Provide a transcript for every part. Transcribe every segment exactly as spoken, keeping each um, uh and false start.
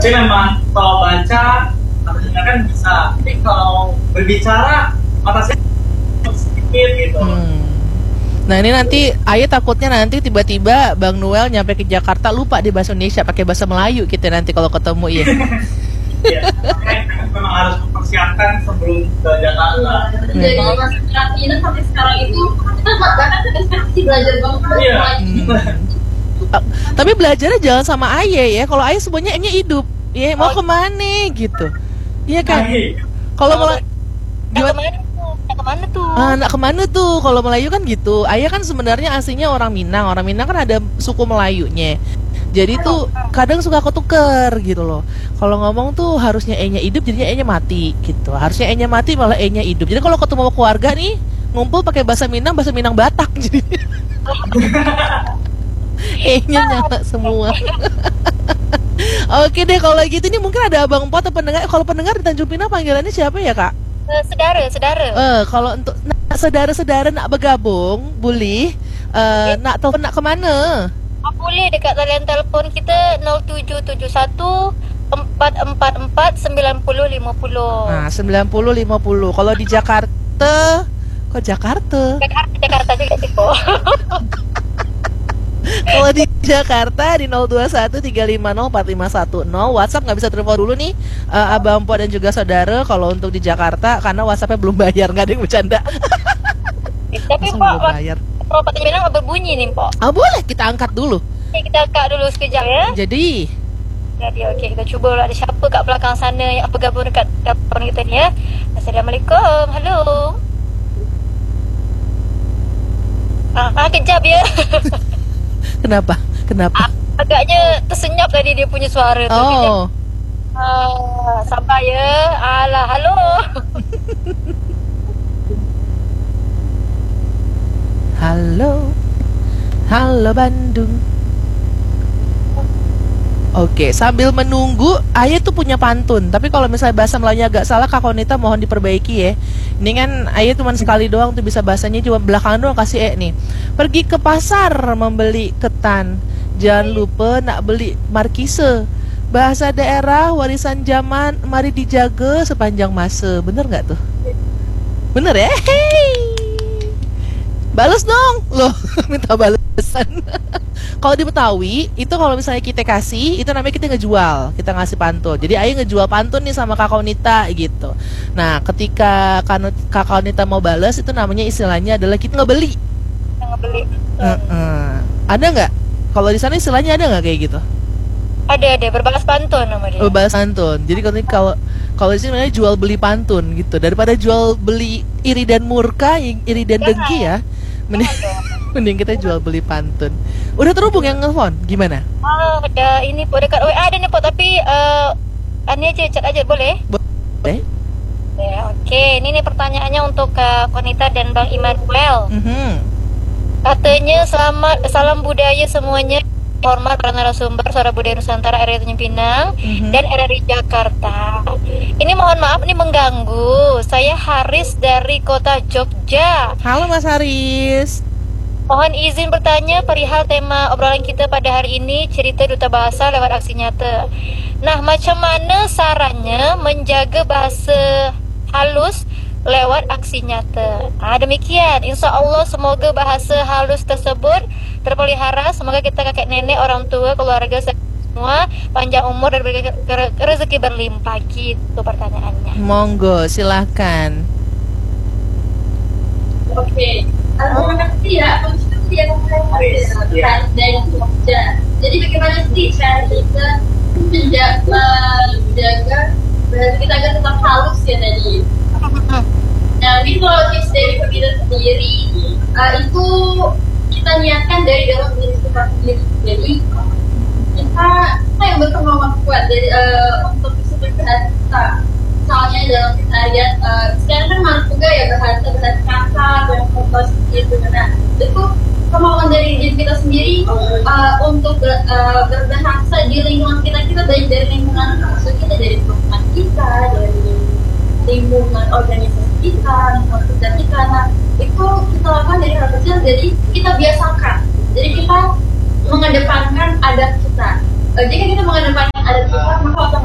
Tapi memang kalau baca atau dengarkan bisa, tapi kalau berbicara mata saya sedikit gitu. Hmm. Nah ini nanti Ayah takutnya nanti tiba-tiba Bang Noel nyampe ke Jakarta lupa di bahasa Indonesia, pakai bahasa Melayu kita nanti kalau ketemu ya. Iya, makanya memang harus mempersiapkan sebelum ke Jakarta. Jadi masih latihan sampai sekarang itu kita bahkan sampai sekarang masih belajar banget. Iya. Hmm. Tapi belajarnya jangan sama Ayah ya. Kalau Ayah semuanya Ayahnya hidup, ya mau kemana gitu. Iya kan? Kalau malah gimana? Nak kemana tuh? Ah, nak kemana tuh? Kalau Melayu kan gitu. Ayah kan sebenarnya aslinya orang Minang. Orang Minang kan ada suku Melayunya. Jadi tuh kadang suka ketuker gitu loh. Kalau ngomong tuh harusnya E-nya hidup, jadinya E-nya mati gitu. Harusnya E-nya mati malah E-nya hidup. Jadi kalau ketemu keluarga nih ngumpul pakai bahasa Minang, bahasa Minang Batak jadi. E-nya nyala semua. Oke deh kalau gitu nih mungkin ada Abang Po atau pendengar. Kalau pendengar di Tanjung Pinang panggilannya siapa ya Kak? Uh, sedara, sedara. Eh, kalau untuk nak saudara-saudara nak bergabung, boleh. Uh, nak telepon nak kemana? Oh, boleh dekat talian telefon kita nol tujuh tujuh satu empat empat empat sembilan nol lima nol. Nah, sembilan nol lima nol. Kalau di Jakarta, kok Jakarta? Jakarta, Jakarta juga sih kok. Kalau di Jakarta di nol dua satu tiga lima nol empat lima satu nol. WhatsApp nggak bisa telepon dulu nih uh, Abang Po dan juga saudara. Kalau untuk di Jakarta karena WhatsAppnya belum bayar, nggak ada yang bercanda. Tapi Langsung Pak, belum bayar. Pak bilang berbunyi nih Pak. Ah boleh kita angkat dulu. Oke, kita angkat dulu sekejap ya. Jadi Jadi okey, kita cuba ada siapa kat belakang sana yang bergabung dekat telefon kita ni ya. Assalamualaikum. Halo. Ah, ah kejap ya. kenapa? Kenapa? Agaknya tersenyap tadi dia punya suara tu. Oh. Ah, sabar ya. Alah, halo. Halo. Halo Bandung. Oke, sambil menunggu, Ayah tuh punya pantun. Tapi kalau misalnya bahasa Melayu agak salah, Kak Konita mohon diperbaiki ya. Ini kan Ayah cuma sekali doang tuh bisa bahasanya, cuma belakangan doang kasih E nih. Pergi ke pasar membeli ketan, jangan lupa nak beli markise. Bahasa daerah warisan zaman, mari dijaga sepanjang masa. Bener nggak tuh? Bener ya? Hey. Bales dong, loh minta balesan. Kalau di Betawi itu kalau misalnya kita kasih, itu namanya kita ngejual, kita ngasih pantun. Jadi Ayah ngejual pantun nih sama Kak Konita gitu. Nah ketika Kak Konita mau bales itu namanya istilahnya adalah kita ngebeli. Ngebeli. Uh-uh. Ada nggak? Kalau di sana istilahnya ada nggak kayak gitu? Ada ada berbalas pantun nama dia. Berbalas pantun. Jadi kalau kalau di sini namanya jual beli pantun gitu. Daripada jual beli iri dan murka, iri dan dengki ya. Mending, mending kita jual beli pantun. Udah terhubung yang nelfon? Gimana? Oh, ada ini po dekat W A ada nih po tapi uh, ini aja chat aja boleh? Boleh. Ya, oke. Okay. Ini nih pertanyaannya untuk Kak Konita dan Bang Immanuel. Mm-hmm. Katanya selamat salam budaya semuanya. Hormat para narasumber Suara Budaya Nusantara R R I Tanjung Pinang mm-hmm. dan R R I Jakarta. Ini mohon maaf nih mengganggu. Saya Haris dari kota Jogja. Halo Mas Haris. Mohon izin bertanya perihal tema obrolan kita pada hari ini, cerita duta bahasa lewat aksi nyata. Nah, macam mana sarannya menjaga bahasa halus lewat aksi nyata? Nah, demikian. Insya Allah semoga bahasa halus tersebut terpelihara. Semoga kita kakek nenek, orang tua, keluarga semua panjang umur dan rezeki berlimpah. Gitu pertanyaannya. Monggo, silahkan. Oke, okay. Terima kasih ya konstitusi yang saya dari Jogja. Jadi bagaimana sih cara kita menjaga menjaga bahasa kita agar tetap halus ya tadi. Nah, ini kalau tips dari kita sendiri uh, itu kita niatkan dari dalam diri kita sendiri. Jadi kita kita yang berkemauan kuat dari uh, untuk bisa berbahasa kita. Misalnya dalam keseharian uh, sekarang kan malu juga ya bahasa bahasa kasar dan kompos gitu. Nah, itu kemauan dari diri kita sendiri uh, untuk ber, uh, berbahasa di lingkungan kita kita baik dari lingkungan maksud kita dari teman kita, dari lingkungan organisasi kita, lingkungan kerja kita. Nah, itu kita lakukan dari hal kecil, jadi kita biasakan. Jadi kita mengedepankan adab kita. Uh, jika kita mengedepankan adab kita, maka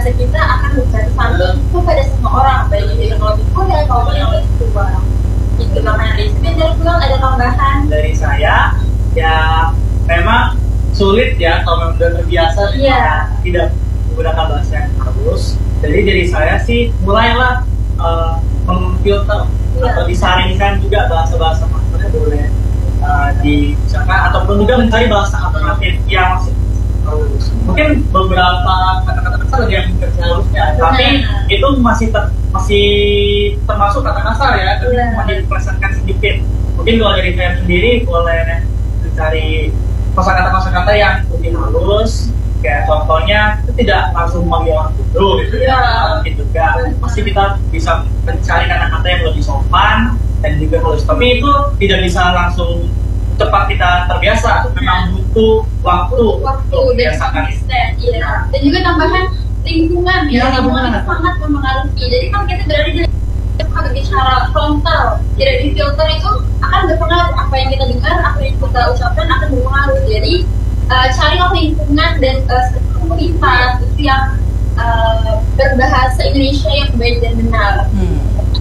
bahasa kita akan berjatuh santun kepada semua orang, baik itu yang lebih muda maupun yang lebih tua. Itu makanya dari sebentar pulang ada tambahan dari saya ya, memang sulit ya kalau memang sudah terbiasa Iya. tidak menggunakan bahasa yang halus. Jadi dari saya sih mulailah uh, memfilter Iya. atau disaringkan juga bahasa-bahasa maksudnya boleh uh, dibicarakan ataupun juga mencari bahasa alternatif yang masih halus. Mungkin beberapa kata-kata kasar ada yang versi halusnya, tapi Nah. itu masih ter, masih termasuk kata kasar ya, tapi Iya. cuma dipelesetkan sedikit. Mungkin kalau dari saya sendiri boleh mencari kosakata-kosakata yang lebih halus, kayak contohnya itu tidak langsung memanggil orang bodoh gitu ya, mungkin juga pasti kita bisa mencari kata-kata yang lebih sopan dan juga halus, tapi itu tidak bisa langsung cepat kita terbiasa, memang butuh waktu waktu untuk dan membiasakan. konsisten, iya. Dan juga tambahan lingkungan ya, Iya, lingkungan lingkungan. itu sangat mempengaruhi. Jadi kan kita berada di lingkungan berbicara frontal, tidak di filter, itu akan berpengaruh. Apa yang kita dengar, apa yang kita ucapkan akan berpengaruh. Jadi uh, carilah lingkungan dan uh, komunitas itu yang uh, berbahasa Indonesia yang baik dan benar. Hmm.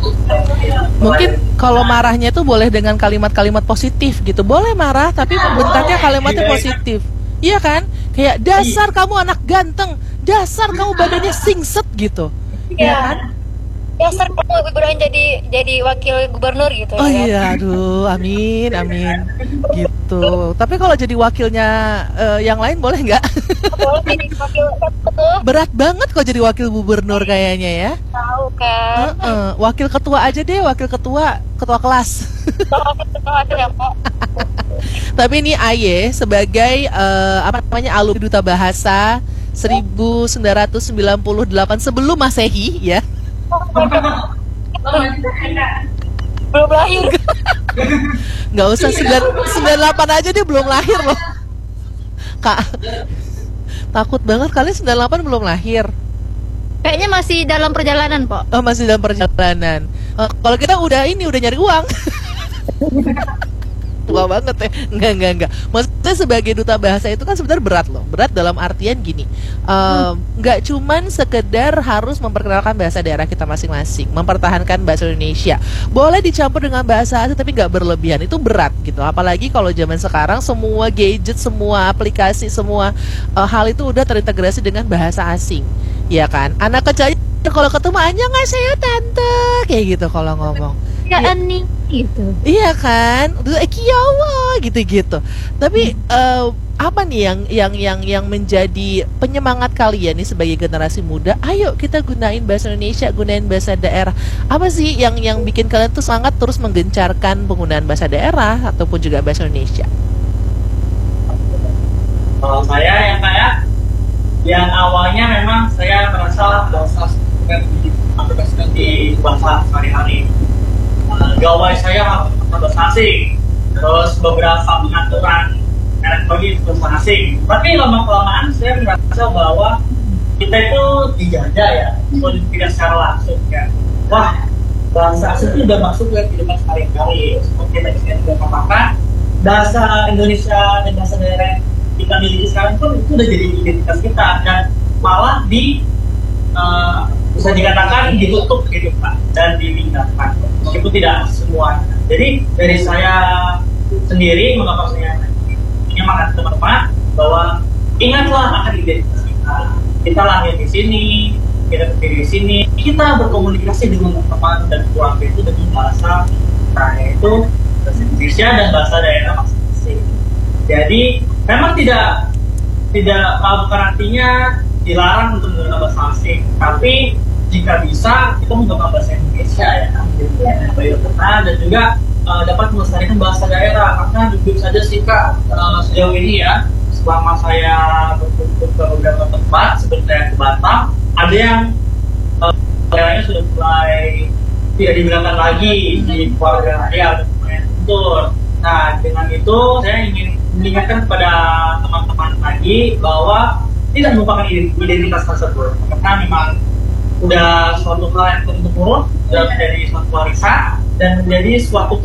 Mungkin kalau marahnya itu boleh dengan kalimat-kalimat positif gitu. Boleh marah tapi bentaknya kalimatnya positif. Iya kan? Kayak dasar kamu anak ganteng, dasar kamu badannya singset gitu. Iya kan? Dasar kamu Ibrahim jadi jadi wakil gubernur gitu. Oh ya. iya, aduh, amin, amin, gitu. Tapi kalau jadi wakilnya eh, yang lain boleh nggak? Boleh jadi wakil ketua, Berat banget kalau jadi wakil gubernur kayaknya ya. tahu kan? Heeh, wakil ketua aja deh, wakil ketua, ketua kelas. Kalau ketua ada ya Pak. Tapi ini Aye sebagai eh, apa namanya alumni Duta Bahasa seribu sembilan ratus sembilan puluh delapan sebelum Masehi ya. Belum lahir. Nggak usah sembilan puluh delapan aja dia belum lahir loh. Kak. Takut banget kalian sembilan puluh delapan belum lahir. Kayaknya masih dalam perjalanan, Pak. Oh, masih dalam perjalanan. Eh, kalau kita udah ini udah nyari uang. Tua banget ya. Enggak, enggak, enggak. Maksudnya sebagai duta bahasa itu kan sebenarnya berat loh. Berat dalam artian gini. Um, Enggak cuman sekedar harus memperkenalkan bahasa daerah kita masing-masing, mempertahankan bahasa Indonesia. Boleh dicampur dengan bahasa asing tapi nggak berlebihan. Itu berat gitu. Apalagi kalau zaman sekarang semua gadget, semua aplikasi, semua uh, hal itu udah terintegrasi dengan bahasa asing. Ya kan? Anak kecil kalau ketemu aja nggak saya tante kayak gitu kalau ngomong. Ya, Iya. Ani gitu. Iya kan, terus eh kiawa gitu-gitu. Tapi eh, apa nih yang yang yang yang menjadi penyemangat kalian nih sebagai generasi muda? Ayo kita gunain bahasa Indonesia, gunain bahasa daerah. Apa sih yang yang bikin kalian tuh semangat terus menggencarkan penggunaan bahasa daerah ataupun juga bahasa Indonesia? Kalau saya yang kayak yang awalnya memang saya merasa bahasa kan diaplikasikan di bahasa sehari-hari. Uh, gawai saya harus bahasa asing, terus beberapa pengaturan elektronik bahasa asing. Tapi lama-kelamaan saya merasa bahwa kita itu dijajah ya, walaupun tidak secara langsung ya. Wah, bahasa asing itu udah masuk ke kehidupan sehari-hari. Seperti tadi saya sudah katakan, bahasa Indonesia dan bahasa daerah kita miliki sekarang pun itu udah jadi identitas kita, dan malah di uh, bisa dikatakan ditutup gitu Pak, dan ditinggalkan meskipun tidak semua. Jadi dari saya sendiri, mengapa saya menyemangat teman-teman bahwa ingatlah akan identitas kita. Kita lahir di sini, kita berdiri di sini, kita berkomunikasi dengan teman dan keluarga itu dengan bahasa kita, yaitu bahasa Indonesia dan bahasa daerah masing-masing. Jadi memang tidak tidak bukan artinya dilarang untuk menggunakan bahasa asing, tapi jika bisa kita menggunakan bahasa Indonesia ya, baik benar, dan juga uh, dapat melestarikan bahasa daerah. Karena jujur saja sih Kak, uh, sejauh ini ya, selama saya berkunjung ke beberapa tempat seperti yang ke Batam, ada yang uh, daerahnya sudah mulai tidak digunakan lagi di keluarga ya, udah mulai luntur. Nah, dengan itu saya ingin mengingatkan kepada teman-teman lagi bahwa tidak melupakan identitas tersebut, karena memang udah suatu hal yang turun-temurun, sudah menjadi suatu warisan dan menjadi suatu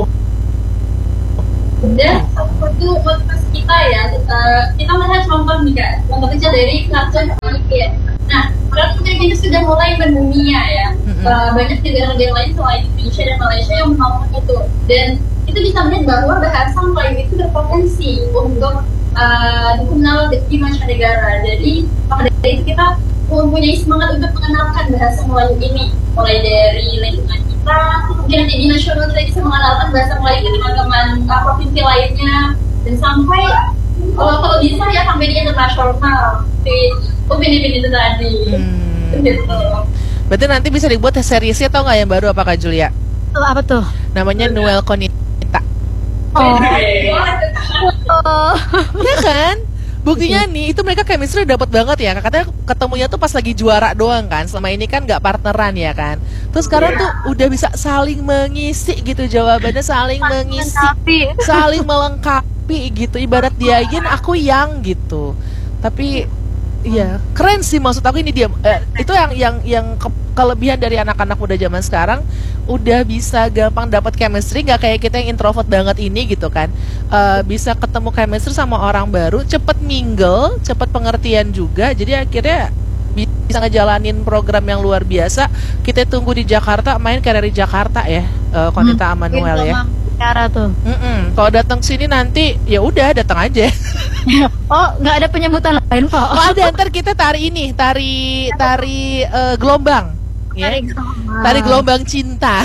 dan satu motivasi kita ya, uh, kita melihat contoh nih Kak, contoh kecil dari kartun ya. Nah, Karena budaya ini sudah mulai mendunia ya. Mm-mm. Uh, banyak negara-negara lain selain Indonesia dan Malaysia yang melakukan itu. Dan itu bisa melihat bahwa bahasa Melayu itu berpotensi untuk uh, dikenal di mancanegara. Jadi maka dari itu kita mempunyai semangat untuk mengenalkan bahasa Melayu ini, mulai dari lingkungan kita, kemudian di nasional kita bisa mengenalkan bahasa Melayu ke teman-teman uh, provinsi lainnya, dan sampai uh, kalau bisa ya sampai di internasional di opini-opini itu tadi. Hmm. Gitu. Berarti nanti bisa dibuat seriesnya tau nggak yang baru apa Kak Julia? Oh, apa tuh? Namanya Noel Konita. Oh. Oh. Ya kan? Buktinya nih, itu mereka chemistry dapat banget ya. Katanya ketemunya tuh pas lagi juara doang kan. Selama ini kan nggak partneran ya kan. Terus sekarang tuh udah bisa saling mengisi gitu, jawabannya saling mengisi, saling melengkapi gitu. Ibarat dia yin, aku yang gitu. Tapi iya, keren sih maksud aku ini dia. Eh, itu yang yang yang ke- kelebihan dari anak-anak muda zaman sekarang, udah bisa gampang dapat chemistry, nggak kayak kita yang introvert banget ini gitu kan. Eh, bisa ketemu chemistry sama orang baru, cepet mingle, cepet pengertian juga. Jadi akhirnya bi- bisa ngejalanin program yang luar biasa. Kita tunggu di Jakarta, main kayak dari Jakarta ya, eh, Konita Amanuel ya. Cara tuh. Mm-mm. Kalau datang sini nanti ya udah datang aja. Oh, nggak ada penyebutan lain Pak. Oh ada, ntar kita tari ini, tari tari eh, gelombang, ya. Tarik gelombang. Tari gelombang cinta.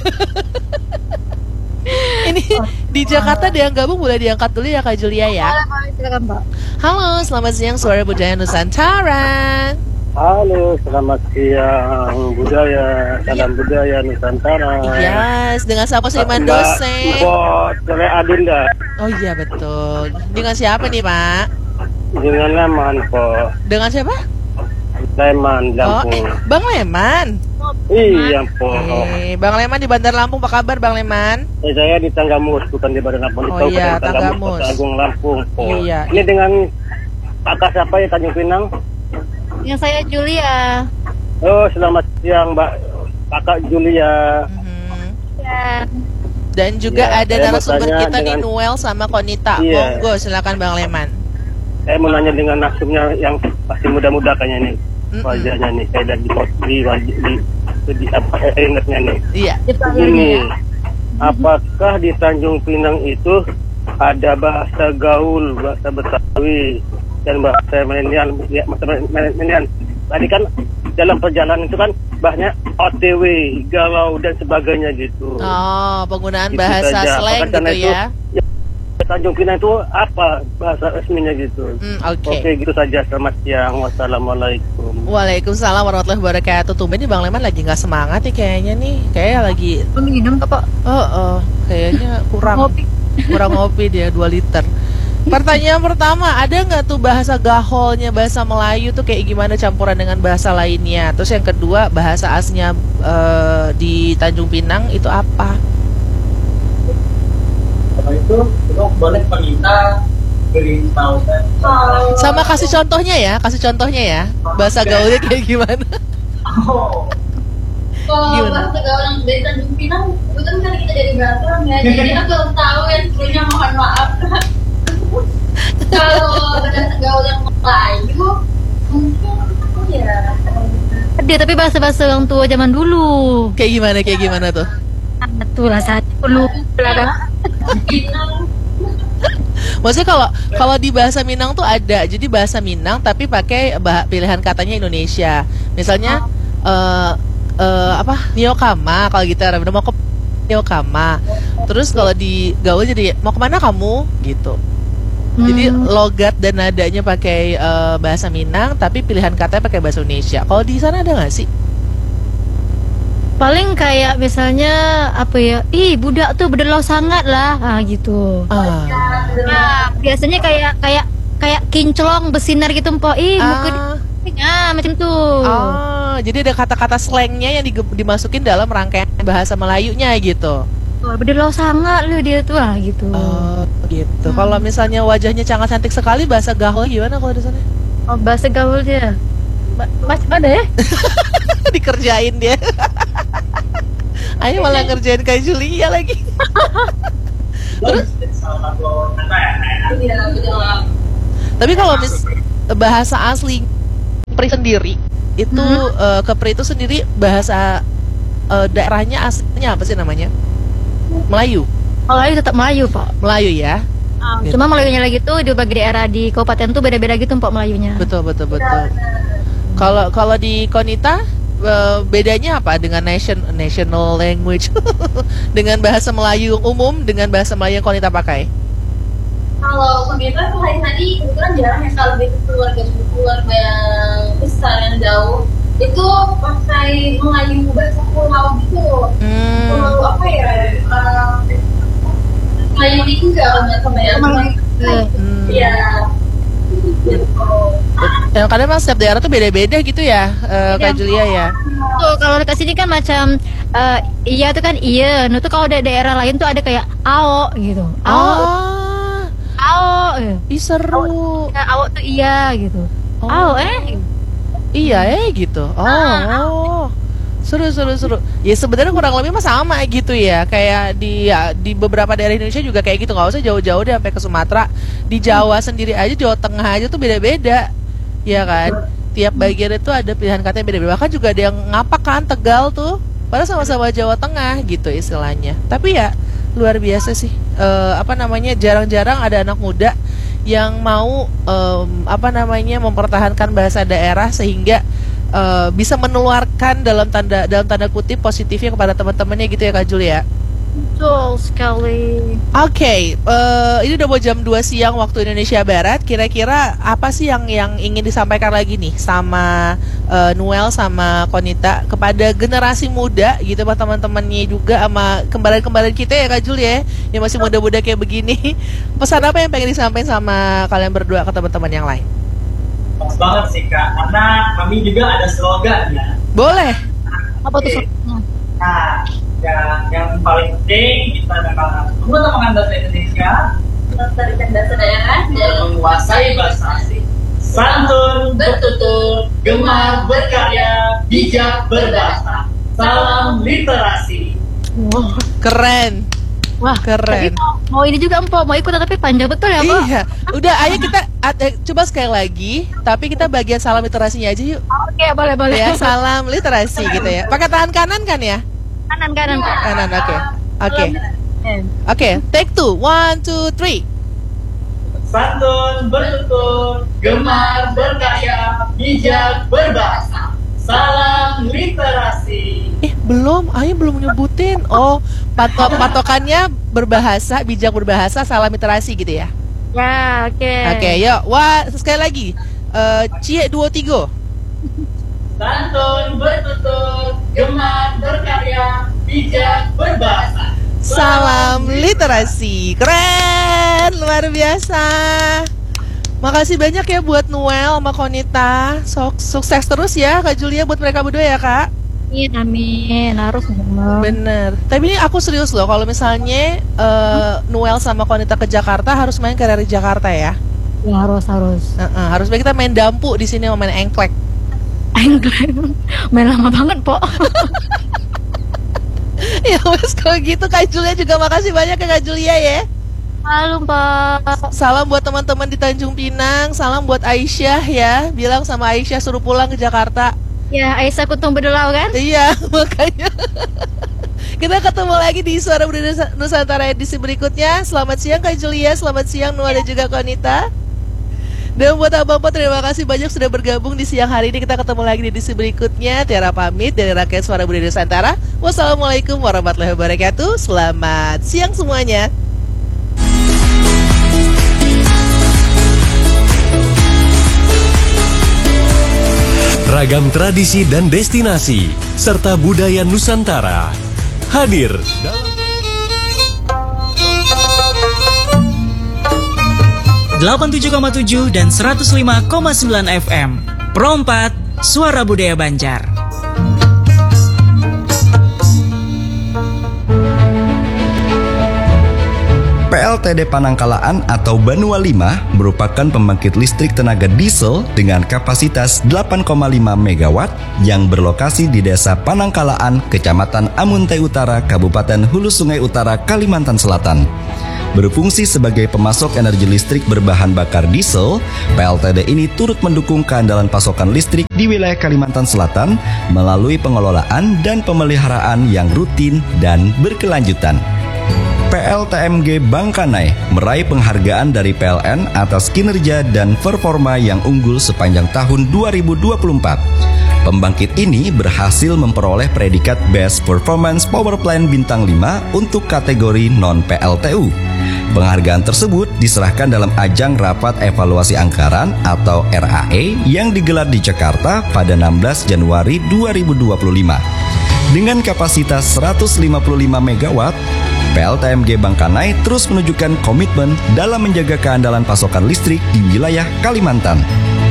Ini di Jakarta ada yang gabung, boleh diangkat dulu ya Kak Julia ya. Silakan Pak. Halo, selamat siang Suara Budaya Nusantara. Halo, selamat siang budaya, salam budaya Nusantara. Yes, dengan siapa sih Iman dosen? Mbak Sore Adinda. Oh iya betul. Dengan siapa nih Pak? Dengan Leman, Po. Dengan siapa? Leman, Oh, eh, Lampung. Bang Leman. Iya, Po. Eh, Bang Leman di Bandar Lampung, apa kabar Bang Leman? Eh, saya di Tanggamus, bukan di Badan Lampung. Di Oh iya, Kabupaten Tanggamus. Kota Agung, Lampung, Po. Iya. Ini dengan kakak siapa ya, Tanjung Pinang? Yang saya Julia. Oh, selamat siang, Mbak. Kakak Julia. Mhm. Ya. Dan juga Iya, ada saya mau narasumber tanya kita nih, dengan- Noel sama Konita. Iya. Monggo, silakan Bang Leman. Saya mau nanya dengan nasumnya yang masih muda-muda kayaknya nih. Mm-mm. Wajahnya nih, saya lihat di di wajah di, di, di apa eh, ingatnya nih. Iya. Ini, apakah di Tanjung Pinang itu ada bahasa gaul, bahasa Betawi, dan bahasa milenial? Ya, bahasa milenial. Tadi kan dalam perjalanan itu kan bahasanya O T W, galau dan sebagainya gitu. Oh, penggunaan Gitu bahasa saja. slang Apakah karena gitu itu- ya. ya, Tanjung Pinang itu apa bahasa resminya gitu? Hmm, oke. Oke, gitu saja. Selamat siang. Wassalamualaikum. Waalaikumsalam warahmatullahi wabarakatuh. Tumben nih Bang Leman lagi nggak semangat nih kayaknya nih. Kayak lagi Minum ke Pak. oh, oh kayaknya kurang Ngopi. kurang ngopi dia dua liter. Pertanyaan pertama, ada nggak tuh bahasa gaholnya bahasa Melayu tuh kayak gimana campuran dengan bahasa lainnya? Terus yang kedua, bahasa aslinya eh, di Tanjung Pinang itu apa? Setelah itu, itu boleh meminta beri tahu kan. Sama kasih contohnya ya, kasih contohnya ya. Bahasa gaulnya kayak gimana? Oh, Kalau Gimana? bahasa gaul yang dari Tanjung Pinang, kebetulan kan kita dari Batam ya, jadi aku belum tahu ya sebelumnya mohon maaf. Kalau bahasa gaul yang Melayu, mungkin apa ya? Dia tapi bahasa-bahasa orang tua zaman dulu. Kayak gimana? Kayak gimana tuh? Betul lah saya perlu belakang. Pinang, Maksudnya kalau kalau di bahasa Minang tuh ada, jadi bahasa Minang tapi pakai bah- pilihan katanya Indonesia. Misalnya eh eh, apa Niokama kalau gitu, Rabina mau ke Niokama. Terus kalau di gaul jadi mau kemana kamu gitu. Jadi Hmm. logat dan nadanya pakai eh, bahasa Minang tapi pilihan katanya pakai bahasa Indonesia. Kalau di sana ada nggak sih? Paling kayak misalnya apa ya? Ih, budak tuh berdelau sangat lah. Ah gitu. Ah, Nah, biasanya kayak kayak kayak kinclong bersinar gitu Mpok. Ih, muka ah, di- ah macam tuh. ah, jadi ada kata-kata slangnya yang dige- dimasukin dalam rangkaian bahasa Melayunya gitu. Oh, berdelau sangat loh dia tuh ah gitu. Oh gitu. Kalau misalnya wajahnya sangat cantik sekali, bahasa gaul gimana kalau di sana? Oh, bahasa gaul dia. Ma- Mas ada ya? Dikerjain dia. Ayo malah ngerjain kayak Julia lagi. terus salah satu kata ya. iya betul. Tapi kalau mis bahasa asli Pri sendiri Itu uh, Kepri itu sendiri bahasa uh, daerahnya aslinya apa sih namanya? Melayu. Melayu tetap Melayu, Pak. Melayu ya. Ah, Gitu. Cuma Melayunya lagi tuh di berbagai daerah di kabupaten tuh beda-beda gitu, Pak, Melayunya. Betul betul betul. Kalau kalau di Konita uh, bedanya apa dengan nation national language? Dengan bahasa Melayu umum dengan bahasa Melayu yang Konita pakai? Kalau kegiatan tuh hari-hari kebetulan jarang ya, kalau itu keluarga keluarga yang besar yang jauh itu pakai Melayu bahasa pulau gitu. Hmm. Pulau apa ya? Uh, Melayu juga kalau nggak sama ya. Hmm. Iya. Gitu. Ya, karena memang setiap daerah tuh beda-beda gitu ya, uh, Kak Julia ya. Tuh kalau dekat sini kan macam eh, iya tuh kan iya. Nah tuh kalau ada daerah lain tuh ada kayak ao gitu. Ao, Oh, ao. eh. ih seru. Nah, ao tuh iya gitu. Oh. Ao eh. Iya eh gitu. Oh, oh. Seru seru seru. Ya sebenarnya kurang lebih mah sama gitu ya. Kayak di ya, di beberapa daerah Indonesia juga kayak gitu. Nggak usah jauh-jauh deh sampai ke Sumatera. Di Jawa sendiri aja, Jawa Tengah aja tuh beda-beda. Ya kan? Tiap bagian itu ada pilihan katanya beda-beda. Bahkan juga ada yang ngapak kan Tegal tuh. Padahal sama-sama Jawa Tengah gitu istilahnya. Tapi ya luar biasa sih. Eh, apa namanya? Jarang-jarang ada anak muda yang mau em, apa namanya mempertahankan bahasa daerah sehingga uh, bisa menularkan dalam tanda dalam tanda kutip positifnya kepada teman-temannya gitu ya Kak Julia. Betul sekali. Oke, eh, ini udah mau jam dua siang waktu Indonesia Barat. Kira-kira apa sih yang yang ingin disampaikan lagi nih sama eh, Noel sama Konita kepada generasi muda gitu, sama teman-temannya juga, sama kembaran-kembaran kita ya Kak Jul ya, yang masih muda-muda kayak begini. Pesan apa yang pengen disampaikan sama kalian berdua ke teman-teman yang lain? Pas banget sih Kak, karena kami juga ada slogan ya. Boleh. Apa tuh? Oke. Nah, yang, yang paling penting kita memang menggunakan bahasa Indonesia, melestarikan bahasa daerah dan menguasai bahasa asing, santun, bertutur, gemar berkarya, bijak berbahasa. Salam literasi. Wah, Keren. wah Keren. tapi mau, mau ini juga empok, mau ikutan tapi panjang betul ya, Pak? Iya. Udah, ayo kita eh, coba sekali lagi, tapi kita bagian salam literasinya aja yuk. Oke, boleh boleh. Ya, salam literasi gitu ya. Pakai tangan kanan kan ya? Kanan kanan, Pak. Kanan, oke. Oke. Eh. Oke, take two. One, two, three. Santun, bertutur, gemar berkarya, bijak berbahasa. Salam literasi. Eh, belum. Ayo belum nyebutin. Oh, patok patokannya berbahasa, bijak berbahasa, salam literasi gitu ya. Ya, oke. Oke, yuk. Wah, sekali lagi. Eh, cie dua tiga. Santun, bertutur, gemar berkarya, bijak berbahasa. Salam literasi. Keren, luar biasa. Makasih banyak ya buat Noel sama Konita. Sok- Sukses terus ya Kak Julia buat mereka berdua ya Kak. Amin, amin. Harus memang. Bener. Tapi ini aku serius loh, kalau misalnya eh, Noel sama Konita ke Jakarta harus main ke R R I Jakarta ya. Ya, harus harus. Heeh, harus kita main dampu di sini sama main engklek. Engklek. Main lama banget, Pok. Ya wes kalau gitu Kak Julia juga makasih banyak ya Kak Julia ya. Halo, Pak. Salam buat teman-teman di Tanjung Pinang, salam buat Aisyah ya. Bilang sama Aisyah suruh pulang ke Jakarta. Ya, Aisyah Kutung Bedelau kan? Iya, makanya. Kita ketemu lagi di Suara Budaya Nusantara edisi berikutnya. Selamat siang Kak Julia, selamat siang Noah dan juga Konita. Dan buat abang-abang terima kasih banyak sudah bergabung di siang hari ini. Kita ketemu lagi di edisi berikutnya. Tiara pamit dari rakyat Suara Budaya Nusantara. Wassalamualaikum warahmatullahi wabarakatuh. Selamat siang semuanya. Ragam tradisi dan destinasi serta budaya Nusantara hadir dalam delapan puluh tujuh koma tujuh dan seratus lima koma sembilan F M. Pro empat, Suara Budaya Banjar. P L T D Panangkalaan atau Banua lima merupakan pembangkit listrik tenaga diesel dengan kapasitas delapan koma lima megawatt yang berlokasi di Desa Panangkalaan, Kecamatan Amuntai Utara, Kabupaten Hulu Sungai Utara, Kalimantan Selatan. Berfungsi sebagai pemasok energi listrik berbahan bakar diesel, P L T D ini turut mendukung keandalan pasokan listrik di wilayah Kalimantan Selatan melalui pengelolaan dan pemeliharaan yang rutin dan berkelanjutan. P L T M G Bangkanai meraih penghargaan dari P L N atas kinerja dan performa yang unggul sepanjang tahun dua ribu dua puluh empat. Pembangkit ini berhasil memperoleh predikat Best Performance Power Plant Bintang lima untuk kategori non-P L T U. Penghargaan tersebut diserahkan dalam ajang Rapat Evaluasi Anggaran atau R A E yang digelar di Jakarta pada enam belas Januari dua ribu dua puluh lima. Dengan kapasitas seratus lima puluh lima megawatt, P L T M G Bangkanai terus menunjukkan komitmen dalam menjaga keandalan pasokan listrik di wilayah Kalimantan.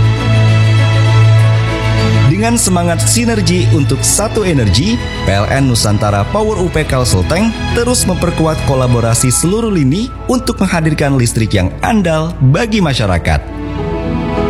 Dengan semangat sinergi untuk satu energi, P L N Nusantara Power U P Kalselteng terus memperkuat kolaborasi seluruh lini untuk menghadirkan listrik yang andal bagi masyarakat.